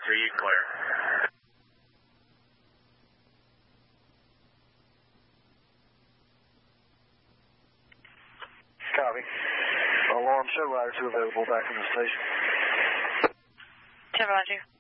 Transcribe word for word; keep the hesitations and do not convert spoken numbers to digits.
Oscar, you clear. Copy. Alarm show rider two available back from the station. ten Roger.